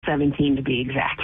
17 to be exact.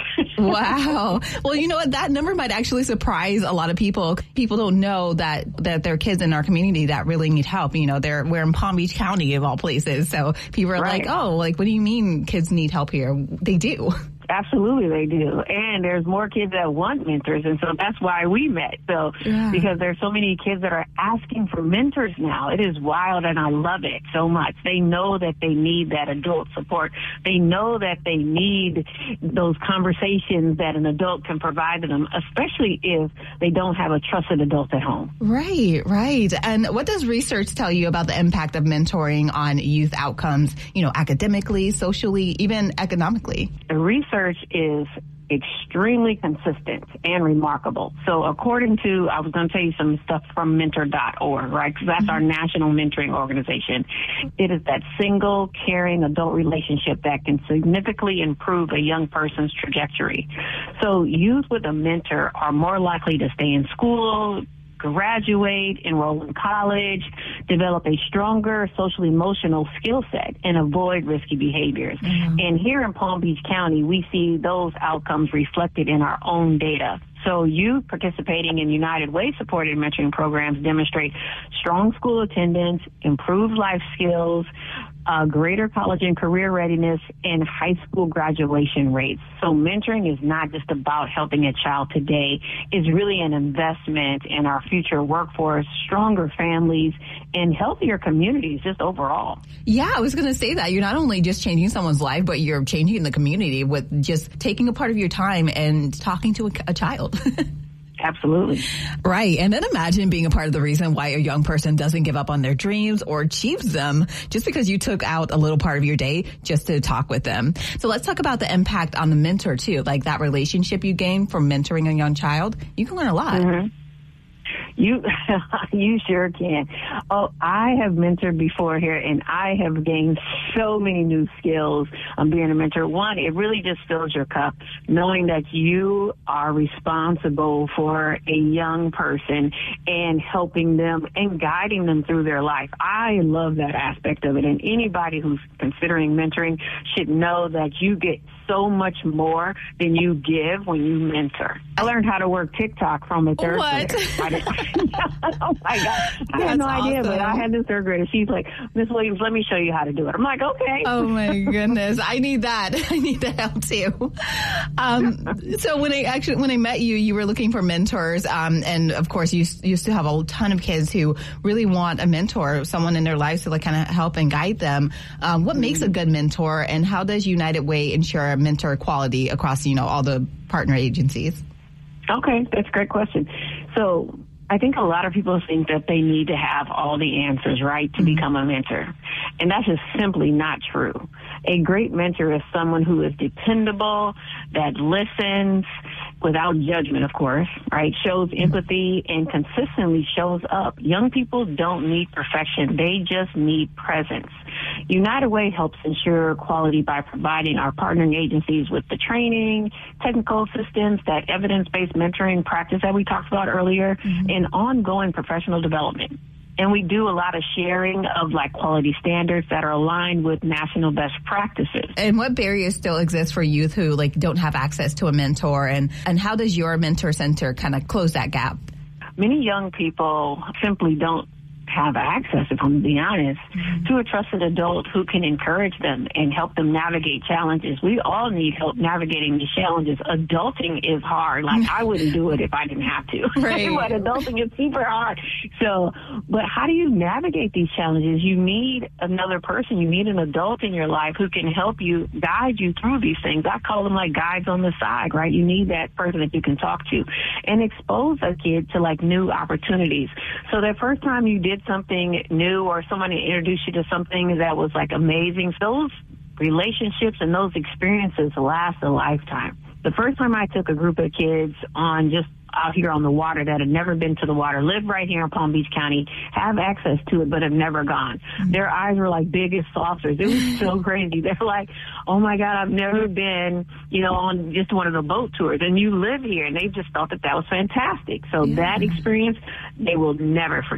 Wow. Well, you know what? That number might actually surprise a lot of people. People don't know that there are kids in our community that really need help. You know, we're in Palm Beach County of all places. So people are like, oh, like, what do you mean kids need help here? They do. Absolutely, they do. And there's more kids that want mentors, and so that's why we met. So, because there's so many kids that are asking for mentors now. It is wild, and I love it so much. They know that they need that adult support. They know that they need those conversations that an adult can provide to them, especially if they don't have a trusted adult at home. Right, right. And what does research tell you about the impact of mentoring on youth outcomes, you know, academically, socially, even economically? The research is extremely consistent and remarkable. So according to, I was going to tell you some stuff from mentor.org, right? Because that's our national mentoring organization. It is that single, caring adult relationship that can significantly improve a young person's trajectory. So youth with a mentor are more likely to stay in school, graduate, enroll in college, develop a stronger social-emotional skill set, and avoid risky behaviors. And here in Palm Beach County, we see those outcomes reflected in our own data. So youth participating in United Way-supported mentoring programs demonstrate strong school attendance, improved life skills, greater college and career readiness, and high school graduation rates. So mentoring is not just about helping a child today. It's really an investment in our future workforce, stronger families, and healthier communities just overall. Yeah, I was going to say that. You're not only just changing someone's life, but you're changing the community with just taking a part of your time and talking to a child. Absolutely. Right. And then imagine being a part of the reason why a young person doesn't give up on their dreams or achieves them just because you took out a little part of your day just to talk with them. So let's talk about the impact on the mentor, too, like that relationship you gain from mentoring a young child. You can learn a lot. Mm-hmm. You sure can. Oh, I have mentored before here, and I have gained so many new skills on being a mentor. One, it really just fills your cup, knowing that you are responsible for a young person and helping them and guiding them through their life. I love that aspect of it, and anybody who's considering mentoring should know that you get so much more than you give when you mentor. I learned how to work TikTok from a third grader. Oh my God. I had no idea, but I had this third grader. She's like, Miss Williams, let me show you how to do it. I'm like, okay. Oh my goodness. I need that. I need the help too. So when I met you, you were looking for mentors. And of course you used to have a ton of kids who really want a mentor, someone in their lives to like kind of help and guide them. What makes a good mentor, and how does United Way ensure mentor quality across, all the partner agencies? Okay, that's a great question. So I think a lot of people think that they need to have all the answers, right, to become a mentor. And that's just simply not true. A great mentor is someone who is dependable, that listens without judgment, of course, right, shows empathy and consistently shows up. Young people don't need perfection. They just need presence. United Way helps ensure quality by providing our partnering agencies with the training, technical assistance, that evidence-based mentoring practice that we talked about earlier, and ongoing professional development. And we do a lot of sharing of quality standards that are aligned with national best practices. And what barriers still exist for youth who don't have access to a mentor, and how does your mentor center kind of close that gap? Many young people simply don't have access, if I'm to be honest, to a trusted adult who can encourage them and help them navigate challenges. We all need help navigating these challenges. Adulting is hard. I wouldn't do it if I didn't have to. Right. But adulting is super hard. So, but how do you navigate these challenges? You need another person. You need an adult in your life who can help you, guide you through these things. I call them guides on the side, right? You need that person that you can talk to and expose a kid to new opportunities. So that first time you did something new or somebody introduced you to something that was amazing, those relationships and those experiences last a lifetime. The first time I took a group of kids on just out here on the water that had never been to the water, live right here in Palm Beach County, have access to it, but have never gone. Their eyes were big as saucers. It was so crazy. They're like, oh my God, I've never been, on just one of the boat tours, and you live here. And they just thought that was fantastic. So that experience, they will never forget.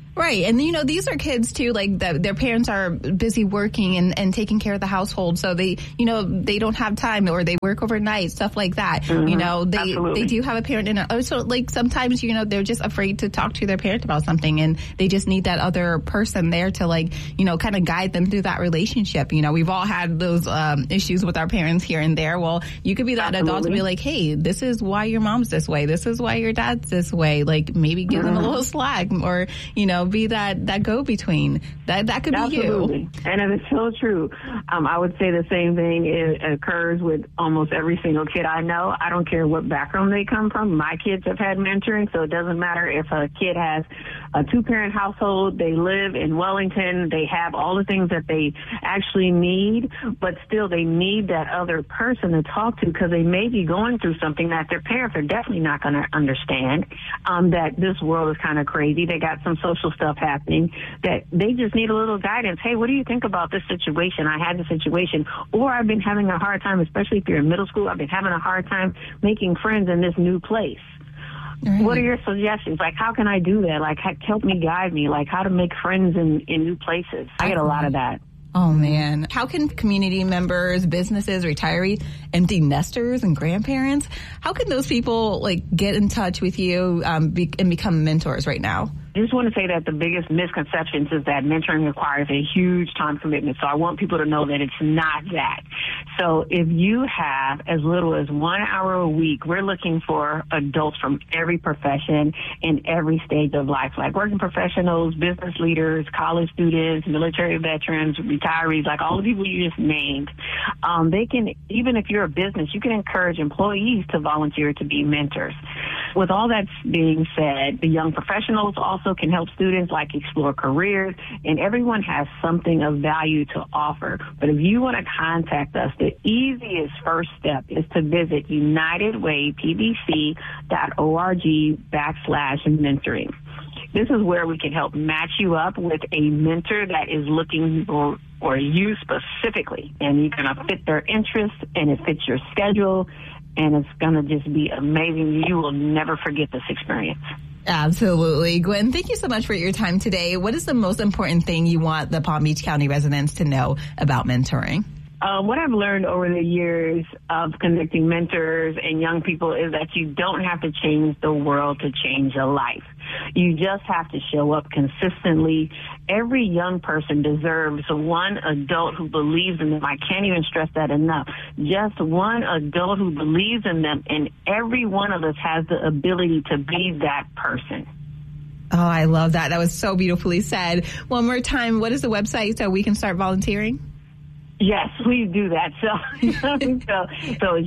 Right. And, these are kids, too, like their parents are busy working and taking care of the household. So they don't have time, or they work overnight, stuff like that. Mm-hmm. They do have a parent in it. So, like, sometimes, they're just afraid to talk to their parent about something, and they just need that other person there to, like, kind of guide them through that relationship. We've all had those issues with our parents here and there. Well, you could be that adult to be like, hey, this is why your mom's this way. This is why your dad's this way. Like, maybe give them a little slack, or, be that go-between. That could be you. And it is so true. I would say the same thing occurs with almost every single kid I know. I don't care what background they come from. My kids have had mentoring, so it doesn't matter if a kid has a two-parent household, they live in Wellington, they have all the things that they actually need, but still they need that other person to talk to, because they may be going through something that their parents are definitely not going to understand, that this world is kind of crazy. They got some social stuff happening that they just need a little guidance. Hey, what do you think about this situation? I had this situation, or I've been having a hard time, especially if you're in middle school, I've been having a hard time making friends in this new place. Right. What are your suggestions? Like, how can I do that? Like, help me, guide me, like how to make friends in new places. I get a lot of that. Oh, man. How can community members, businesses, retirees, empty nesters, and grandparents, how can those people, like, get in touch with you and become mentors right now? I just want to say that the biggest misconceptions is that mentoring requires a huge time commitment. So I want people to know that it's not that. So if you have as little as 1 hour a week, we're looking for adults from every profession in every stage of life, like working professionals, business leaders, college students, military veterans, retirees, like all the people you just named. They can, even if you're a business, you can encourage employees to volunteer to be mentors. With all that being said, the young professionals also can help students, like, explore careers, and everyone has something of value to offer. But if you want to contact us, the easiest first step is to visit unitedwaypbc.org/mentoring. This is where we can help match you up with a mentor that is looking for you specifically, and you're going to fit their interests, and it fits your schedule, and it's going to just be amazing. You will never forget this experience. Absolutely. Gwen, thank you so much for your time today. What is the most important thing you want the Palm Beach County residents to know about mentoring? What I've learned over the years of conducting mentors and young people is that you don't have to change the world to change a life. You just have to show up consistently. Every young person deserves one adult who believes in them. I can't even stress that enough. Just one adult who believes in them, and every one of us has the ability to be that person. Oh, I love that. That was so beautifully said. One more time, what is the website so we can start volunteering? Yes, please do that. So it's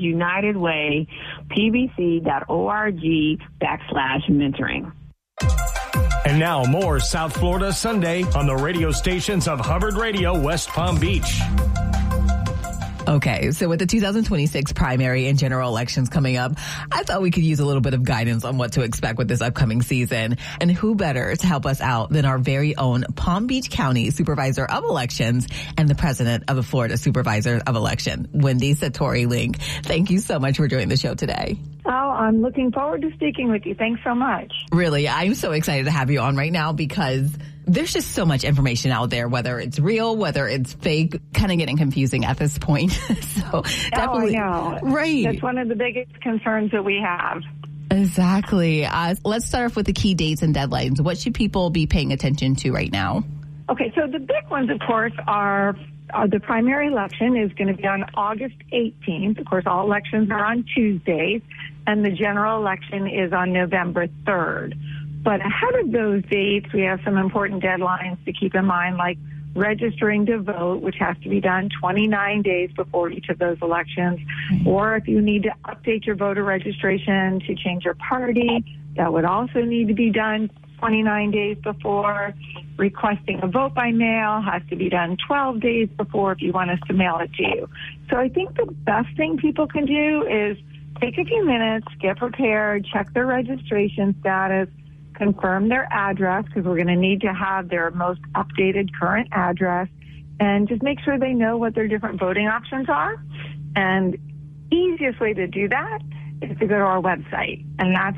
unitedwaypbc.org/mentoring. And now more South Florida Sunday on the radio stations of Hubbard Radio, West Palm Beach. Okay, so with the 2026 primary and general elections coming up, I thought we could use a little bit of guidance on what to expect with this upcoming season. And who better to help us out than our very own Palm Beach County Supervisor of Elections and the President of the Florida Supervisor of Election, Wendy Satori-Link. Thank you so much for joining the show today. Oh, I'm looking forward to speaking with you. Thanks so much. Really, I'm so excited to have you on right now because there's just so much information out there, whether it's real, whether it's fake, kind of getting confusing at this point. So definitely. I know. Right. That's one of the biggest concerns that we have. Exactly. Let's start off with the key dates and deadlines. What should people be paying attention to right now? Okay, so the big ones, of course, are the primary election is going to be on August 18th. Of course, all elections are on Tuesdays, and the general election is on November 3rd. But ahead of those dates, we have some important deadlines to keep in mind, like registering to vote, which has to be done 29 days before each of those elections. Or if you need to update your voter registration to change your party, that would also need to be done 29 days before. Requesting a vote by mail has to be done 12 days before if you want us to mail it to you. So I think the best thing people can do is take a few minutes, get prepared, check their registration status, confirm their address, because we're going to need to have their most updated current address, and just make sure they know what their different voting options are. And easiest way to do that is to go to our website, and that's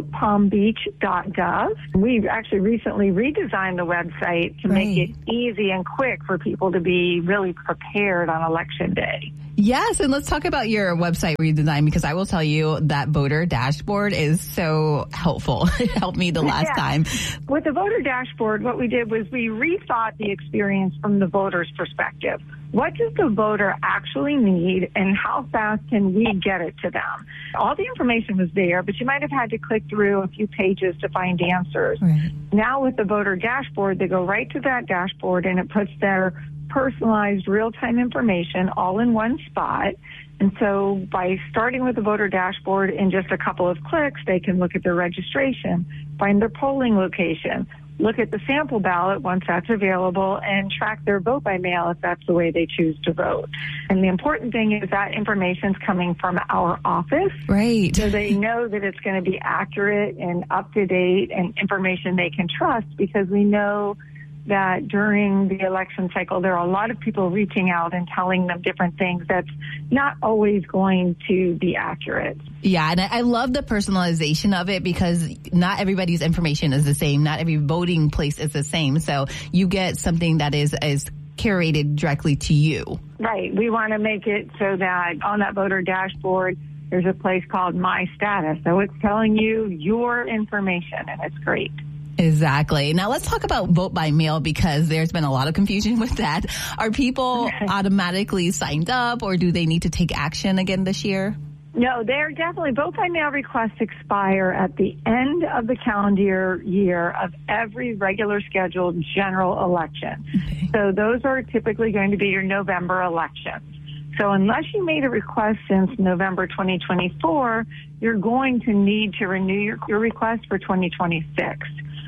votepalmbeach.gov. We've actually recently redesigned the website to make it easy and quick for people to be really prepared on Election Day. Yes, and let's talk about your website redesign, because I will tell you that voter dashboard is so helpful. It helped me the last time. With the voter dashboard, what we did was we rethought the experience from the voter's perspective. What does the voter actually need, and how fast can we get it to them? All the information was there, but you might have had to click through a few pages to find answers. Right. Now with the voter dashboard, they go right to that dashboard, and it puts their personalized real-time information all in one spot. And so by starting with the voter dashboard in just a couple of clicks, they can look at their registration, find their polling location, look at the sample ballot once that's available, and track their vote by mail if that's the way they choose to vote. And the important thing is that information's coming from our office. Right. So they know that it's going to be accurate and up to date and information they can trust, because we know that during the election cycle, there are a lot of people reaching out and telling them different things that's not always going to be accurate. Yeah, and I love the personalization of it, because not everybody's information is the same. Not every voting place is the same. So you get something that is curated directly to you. Right. We want to make it so that on that voter dashboard, there's a place called My Status. So it's telling you your information, and it's great. Exactly. Now let's talk about vote by mail, because there's been a lot of confusion with that. Are people automatically signed up, or do they need to take action again this year? No, they're definitely, vote by mail requests expire at the end of the calendar year of every regular scheduled general election. Okay. So those are typically going to be your November elections. So unless you made a request since November 2024, you're going to need to renew your request for 2026.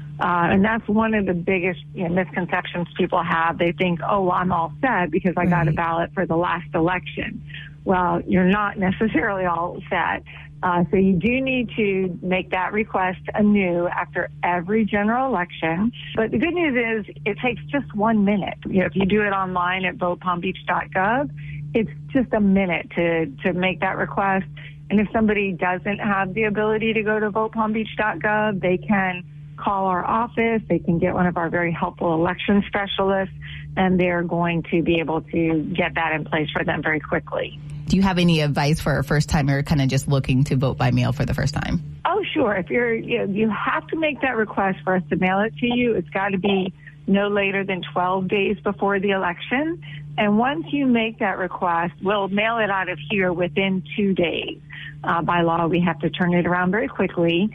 And that's one of the biggest misconceptions people have. They think, oh, well, I'm all set because I got a ballot for the last election. Well, you're not necessarily all set. So you do need to make that request anew after every general election. But the good news is it takes just 1 minute. If you do it online at votepalmbeach.gov, it's just a minute to make that request. And if somebody doesn't have the ability to go to votepalmbeach.gov, they can call our office. They can get one of our very helpful election specialists, and they're going to be able to get that in place for them very quickly. Do you have any advice for a first timer kind of just looking to vote by mail for the first time? Oh, sure. If you have to make that request for us to mail it to you. It's got to be no later than 12 days before the election. And once you make that request, we'll mail it out of here within 2 days. By law, we have to turn it around very quickly.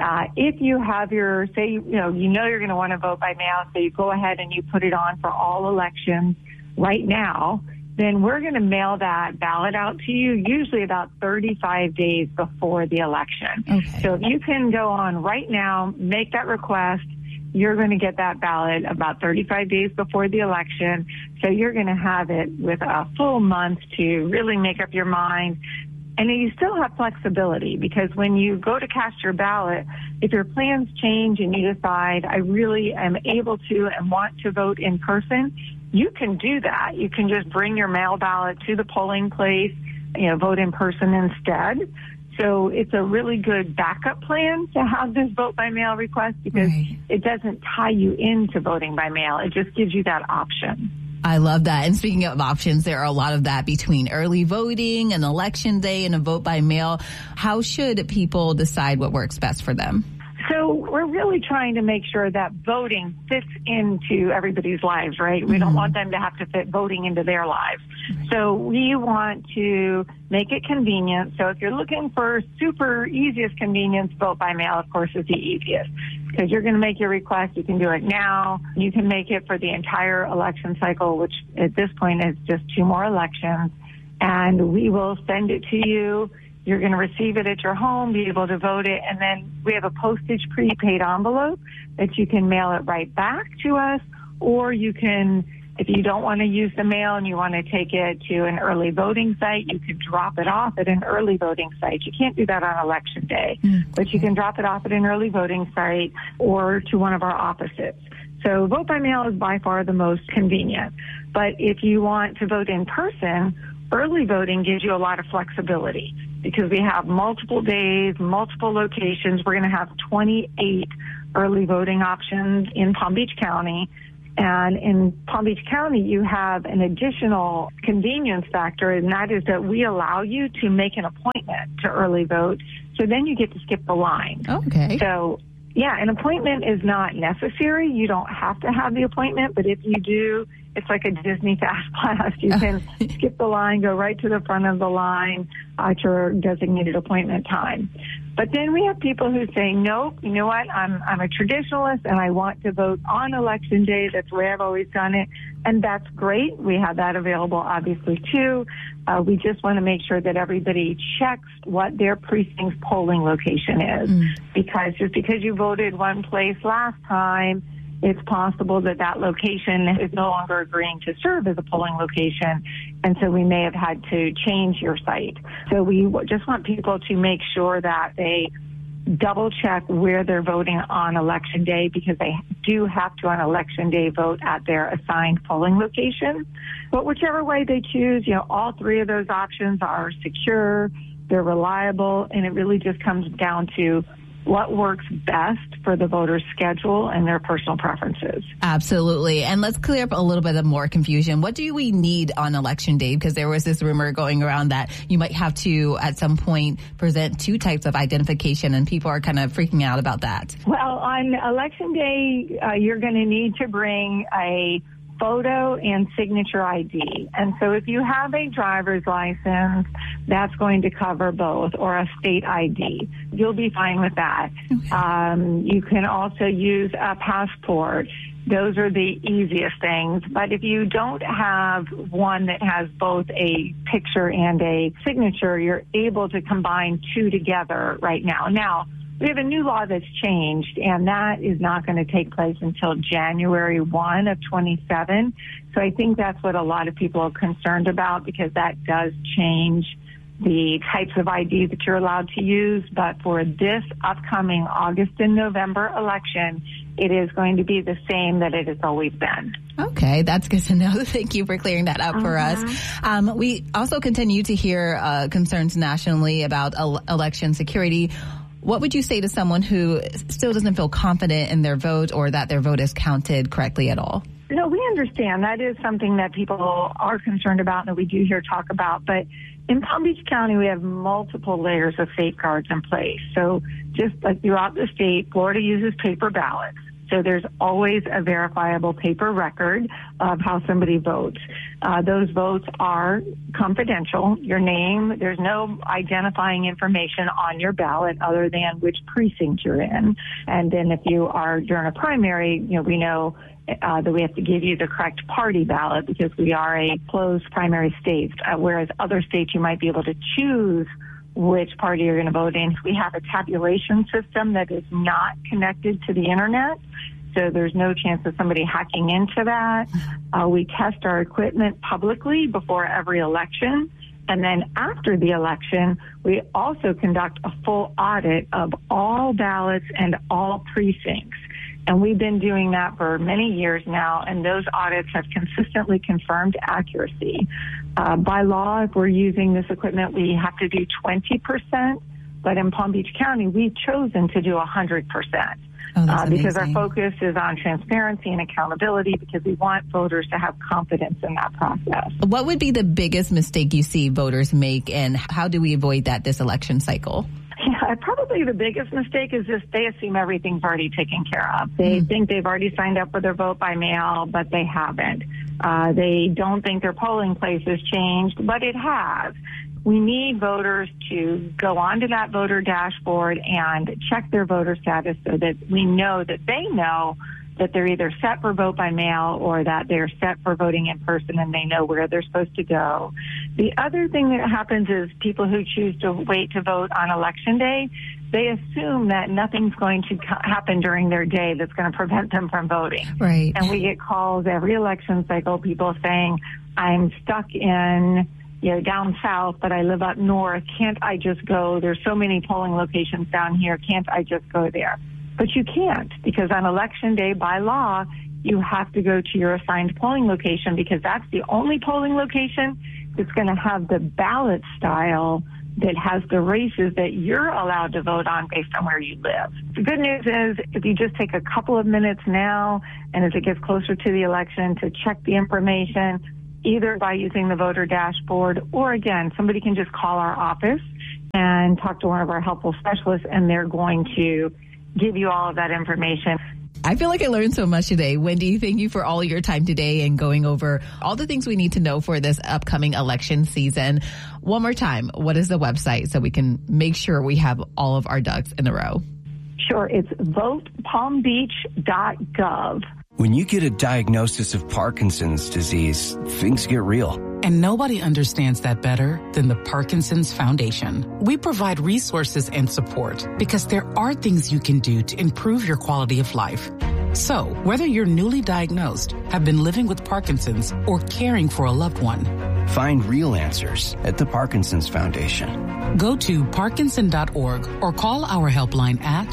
If you have your, say, you know you're going to want to vote by mail, so you go ahead and you put it on for all elections right now, then we're going to mail that ballot out to you usually about 35 days before the election. Okay. So if you can go on right now, make that request, you're going to get that ballot about 35 days before the election. So you're going to have it with a full month to really make up your mind. And you still have flexibility, because when you go to cast your ballot, if your plans change and you decide, I really am able to and want to vote in person, you can do that. You can just bring your mail ballot to the polling place, vote in person instead. So it's a really good backup plan to have this vote by mail request, because it doesn't tie you into voting by mail. It just gives you that option. I love that. And speaking of options, there are a lot of that between early voting and election day and a vote by mail. How should people decide what works best for them? So we're really trying to make sure that voting fits into everybody's lives, right? We don't want them to have to fit voting into their lives. So we want to make it convenient. So if you're looking for super easiest convenience, vote by mail, of course, is the easiest, because you're going to make your request. You can do it now. You can make it for the entire election cycle, which at this point is just 2 more elections, and we will send it to you. You're going to receive it at your home, be able to vote it, and then we have a postage prepaid envelope that you can mail it right back to us, or you can, if you don't want to use the mail and you want to take it to an early voting site, you can drop it off at an early voting site. You can't do that on election day, but you can drop it off at an early voting site or to one of our offices. So vote by mail is by far the most convenient. But if you want to vote in person, Early voting gives you a lot of flexibility because we have multiple days, multiple locations. We're going to have 28 early voting options in Palm Beach County. And in Palm Beach County, you have an additional convenience factor, and that is that we allow you to make an appointment to early vote. So then you get to skip the line. Okay. So, yeah, an appointment is not necessary. You don't have to have the appointment, but if you do, it's like a Disney Fast Pass. You can skip the line, go right to the front of the line at your designated appointment time. But then we have people who say, nope, you know what, I'm a traditionalist and I want to vote on Election Day. That's the way I've always done it. And that's great. We have that available, obviously, too. We just want to make sure that everybody checks what their precinct's polling location is. Because just because you voted one place last time, it's possible that that location is no longer agreeing to serve as a polling location, and so we may have had to change your site. So we just want people to make sure that they double check where they're voting on Election Day, because they do have to on Election Day vote at their assigned polling location. But whichever way they choose, all three of those options are secure, they're reliable, and it really just comes down to what works best for the voter's schedule and their personal preferences. Absolutely. And let's clear up a little bit of more confusion. What do we need on Election Day? Because there was this rumor going around that you might have to, at some point, present two types of identification, and people are kind of freaking out about that. Well, on Election Day, you're going to need to bring a photo and signature ID. And so if you have a driver's license, that's going to cover both, or a state ID. You'll be fine with that. Okay. You can also use a passport. Those are the easiest things. But if you don't have one that has both a picture and a signature, you're able to combine two together right now. Now, we have a new law that's changed, and that is not going to take place until January 1 of 27. So I think that's what a lot of people are concerned about, because that does change the types of ID that you're allowed to use. But for this upcoming August and November election, it is going to be the same that it has always been. Okay, that's good to know. Thank you for clearing that up for us. We also continue to hear concerns nationally about election security. What would you say to someone who still doesn't feel confident in their vote, or that their vote is counted correctly at all? No, we understand. That is something that people are concerned about and that we do hear talk about. But in Palm Beach County, we have multiple layers of safeguards in place. So just like throughout the state, Florida uses paper ballots. So there's always a verifiable paper record of how somebody votes. Those votes are confidential. Your name, there's no identifying information on your ballot other than which precinct you're in. And then if you are during a primary, we know that we have to give you the correct party ballot, because we are a closed primary state, whereas other states you might be able to choose which party you're going to vote in. We have a tabulation system that is not connected to the internet, so there's no chance of somebody hacking into that. We test our equipment publicly before every election, and then after the election, we also conduct a full audit of all ballots and all precincts. And we've been doing that for many years now, and those audits have consistently confirmed accuracy. By law, if we're using this equipment, we have to do 20%, but in Palm Beach County, we've chosen to do 100%. Because our focus is on transparency and accountability, because we want voters to have confidence in that process. What would be the biggest mistake you see voters make, and how do we avoid that this election cycle? Yeah, probably the biggest mistake is just they assume everything's already taken care of. They think they've already signed up for their vote by mail, but they haven't. They don't think their polling place has changed, but it has. We need voters to go onto that voter dashboard and check their voter status, so that we know that they know that they're either set for vote by mail or that they're set for voting in person, and they know where they're supposed to go. The other thing that happens is people who choose to wait to vote on Election Day, they assume that nothing's going to happen during their day that's going to prevent them from voting. Right. And we get calls every election cycle, people saying, I'm stuck in down south, but I live up north. Can't I just go? There's so many polling locations down here. Can't I just go there? But you can't, because on Election Day, by law, you have to go to your assigned polling location, because that's the only polling location it's going to have the ballot style that has the races that you're allowed to vote on based on where you live. The good news is if you just take a couple of minutes now and as it gets closer to the election to check the information, either by using the voter dashboard or, again, somebody can just call our office and talk to one of our helpful specialists, and they're going to give you all of that information. I feel like I learned so much today. Wendy, thank you for all your time today and going over all the things we need to know for this upcoming election season. One more time, what is the website so we can make sure we have all of our ducks in a row? Sure, it's votepalmbeach.gov. When you get a diagnosis of Parkinson's disease, things get real. And nobody understands that better than the Parkinson's Foundation. We provide resources and support because there are things you can do to improve your quality of life. So, whether you're newly diagnosed, have been living with Parkinson's, or caring for a loved one, find real answers at the Parkinson's Foundation. Go to parkinson.org or call our helpline at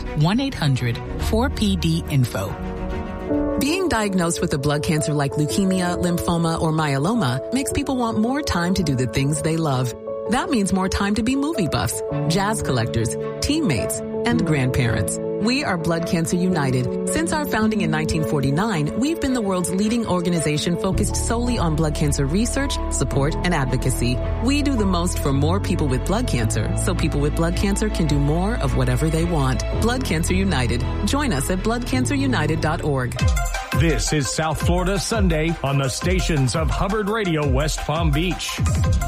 1-800-4PD-INFO. Being diagnosed with a blood cancer like leukemia, lymphoma, or myeloma makes people want more time to do the things they love. That means more time to be movie buffs, jazz collectors, teammates, and grandparents. We are Blood Cancer United. Since our founding in 1949, we've been the world's leading organization focused solely on blood cancer research, support, and advocacy. We do the most for more people with blood cancer, so people with blood cancer can do more of whatever they want. Blood Cancer United. Join us at bloodcancerunited.org. This is South Florida Sunday on the stations of Hubbard Radio West Palm Beach.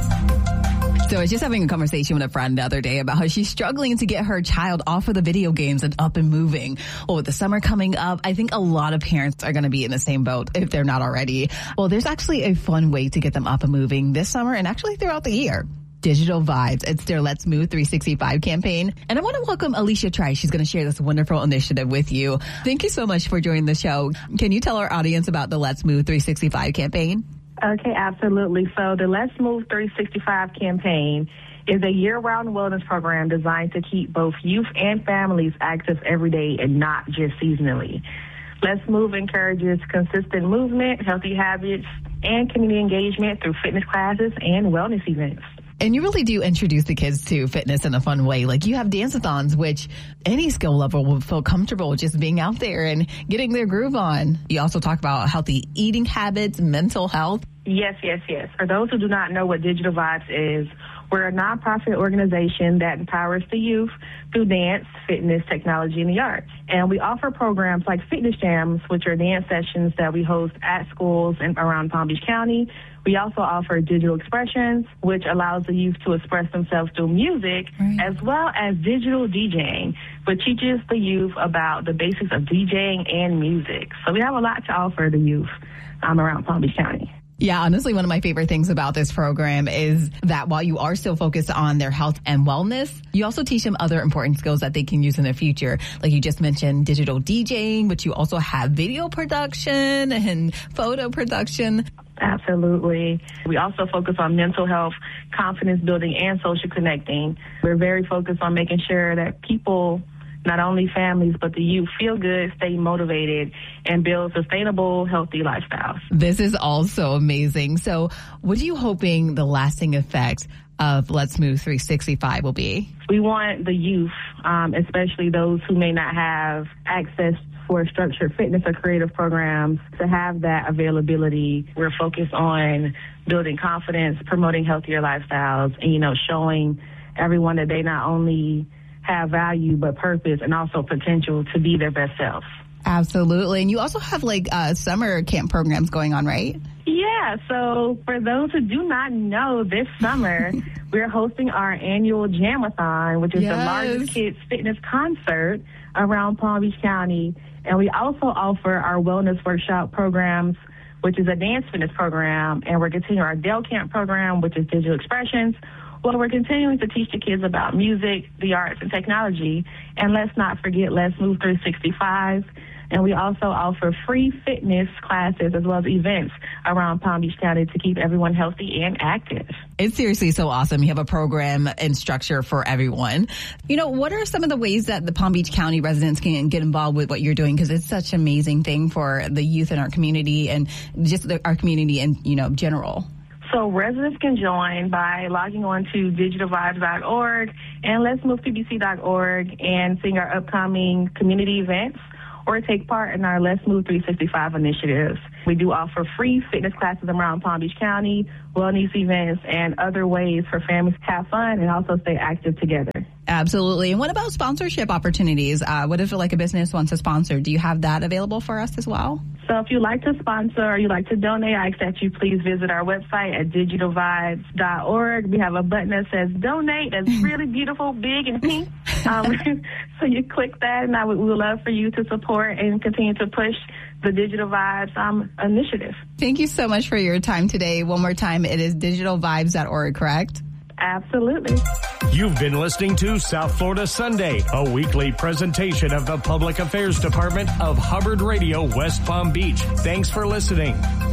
So I was just having a conversation with a friend the other day about how she's struggling to get her child off of the video games and up and moving. Well, with the summer coming up, I think a lot of parents are going to be in the same boat if they're not already. Well, there's actually a fun way to get them up and moving this summer and actually throughout the year. Digital Vibes. It's their Let's Move 365 campaign. And I want to welcome Alicia Trice. She's going to share this wonderful initiative with you. Thank you so much for joining the show. Can you tell our audience about the Let's Move 365 campaign? Okay, absolutely. So the Let's Move 365 campaign is a year-round wellness program designed to keep both youth and families active every day and not just seasonally. Let's Move encourages consistent movement, healthy habits, and community engagement through fitness classes and wellness events. And you really do introduce the kids to fitness in a fun way. Like you have dance-a-thons, which any skill level will feel comfortable just being out there and getting their groove on. You also talk about healthy eating habits, mental health. Yes. For those who do not know what Digital Vibes is, we're a nonprofit organization that empowers the youth through dance, fitness, technology, and the arts. And we offer programs like Fitness Jams, which are dance sessions that we host at schools and around Palm Beach County. We also offer Digital Expressions, which allows the youth to express themselves through music, as well as digital DJing, which teaches the youth about the basics of DJing and music. So we have a lot to offer the youth around Palm Beach County. Yeah, honestly, one of my favorite things about this program is that while you are still focused on their health and wellness, you also teach them other important skills that they can use in the future. Like you just mentioned, digital DJing, but you also have video production and photo production. Absolutely. We also focus on mental health, confidence building, and social connecting. We're very focused on making sure that people, not only families, but the youth, feel good, stay motivated, and build sustainable, healthy lifestyles. This is all so amazing. So what are you hoping the lasting effect of Let's Move 365 will be? We want the youth, especially those who may not have access for structured fitness or creative programs, to have that availability. We're focused on building confidence, promoting healthier lifestyles, and, showing everyone that they not only have value, but purpose and also potential to be their best self. Absolutely. And you also have summer camp programs going on, right? Yeah. So for those who do not know, this summer we're hosting our annual Jam-a-thon, which is the largest kids fitness concert around Palm Beach County. And we also offer our wellness workshop programs, which is a dance fitness program. And we're continuing our Dell Camp program, which is Digital Expressions. Well, we're continuing to teach the kids about music, the arts, and technology. And let's not forget Let's Move 365. And we also offer free fitness classes as well as events around Palm Beach County to keep everyone healthy and active. It's seriously so awesome. You have a program and structure for everyone. What are some of the ways that the Palm Beach County residents can get involved with what you're doing? Because it's such an amazing thing for the youth in our community and just our community in, general. So residents can join by logging on to digitalvibes.org and letsmovepbc.org and seeing our upcoming community events or take part in our Let's Move 365 initiatives. We do offer free fitness classes around Palm Beach County, wellness events, and other ways for families to have fun and also stay active together. Absolutely. And what about sponsorship opportunities? What if like a business wants to sponsor? Do you have that available for us as well? So if you'd like to sponsor or you'd like to donate, I ask that you please visit our website at digitalvibes.org. We have a button that says donate. That's really beautiful, big, and pink. So you click that, and we would love for you to support and continue to push the Digital Vibes initiative. Thank you so much for your time today. One more time, it is digitalvibes.org, correct? Absolutely. You've been listening to South Florida Sunday, a weekly presentation of the Public Affairs Department of Hubbard Radio, West Palm Beach. Thanks for listening.